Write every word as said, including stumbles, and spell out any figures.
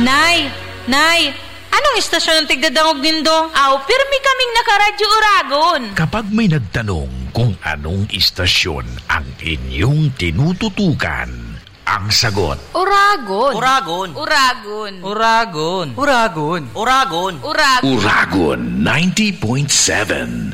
Nay! Nay! Anong istasyon ang tigdadangog nindo? Aw, pirmi kaming nakaradyo Uragon. Kapag may nagtanong kung anong istasyon ang inyong tinututukan, ang sagot, Uragon. Uragon. Uragon. Uragon. Uragon. Uragon. Uragon. Uragon ninety point seven.